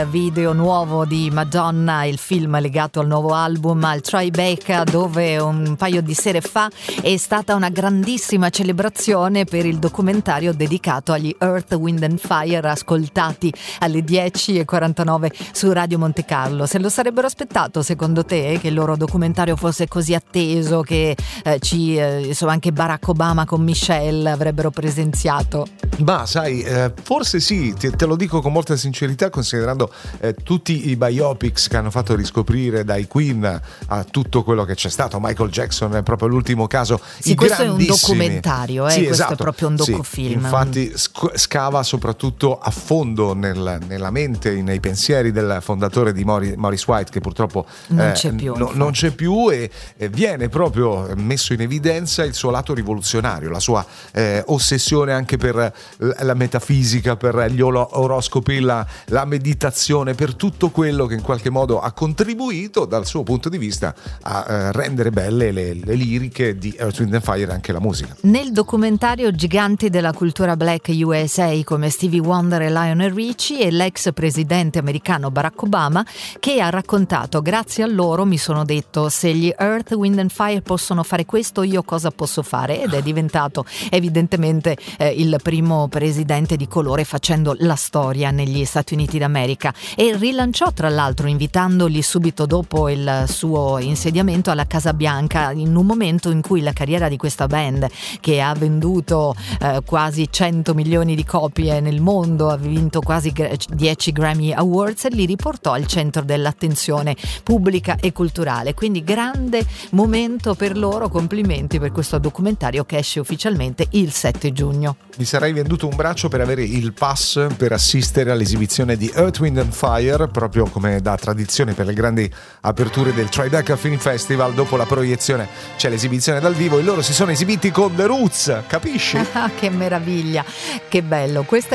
Video nuovo di Madonna, il film legato al nuovo album, al Tribeca, dove un paio di sere fa è stata una grandissima celebrazione per il documentario dedicato agli Earth, Wind and Fire, ascoltati alle 10:49 su Radio Monte Carlo. Se lo sarebbero aspettato, secondo te, che il loro documentario fosse così atteso, che insomma anche Barack Obama con Michelle avrebbero presenziato? Ma sai, forse sì, te lo dico con molta sincerità, considerando tutti i biopics che hanno fatto riscoprire dai Queen a tutto quello che c'è stato. Michael Jackson è proprio l'ultimo caso. Sì, questo è un documentario, sì, questo esatto, è proprio un docufilm. Sì, infatti scava soprattutto a fondo nella mente, nei pensieri del fondatore di Maurice White, che purtroppo non c'è più, e viene proprio messo in evidenza il suo lato rivoluzionario, la sua ossessione anche per la metafisica, per gli oroscopi, la meditazione, per tutto quello che in qualche modo ha contribuito dal suo punto di vista a rendere belle le liriche di Earth, Wind and Fire, anche la musica. Nel documentario giganti della cultura black USA come Stevie Wonder e Lionel Richie e l'ex presidente americano Barack Obama, che ha raccontato: grazie a loro mi sono detto, se gli Earth, Wind and Fire possono fare questo, io cosa posso fare? Ed è diventato evidentemente il primo presidente di colore, facendo la storia negli Stati Uniti d'America, e rilanciò tra l'altro invitandoli subito dopo il suo insediamento alla Casa Bianca, in un momento in cui la carriera di questa band, che ha venduto quasi 100 milioni di copie nel mondo, ha vinto quasi 10 Grammy Awards, li riportò al centro dell'attenzione pubblica e culturale. Quindi grande momento per loro, complimenti per questo documentario che esce ufficialmente il 7 giugno. Mi sarei venduto un braccio per avere il pass per assistere all'esibizione di Earth, Wind and Fire, proprio come da tradizione per le grandi aperture del Tribeca Film Festival. Dopo la proiezione c'è l'esibizione dal vivo e loro si sono esibiti con The Roots, capisci? Che meraviglia, che bello. Questa